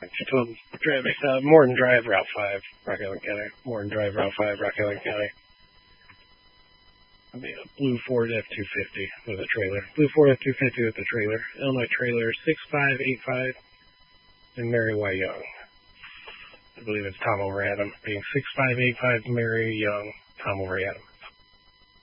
Morton Drive, Route 5, Rock Island County. Morton Drive, Route 5, Rock Island County. A blue Ford F-250 with a trailer. Blue Ford F-250 with a trailer. Illinois trailer 6585 and Mary Y. Young. I believe it's Tom over Adam. Being 6585 Mary Young, Tom over Adam.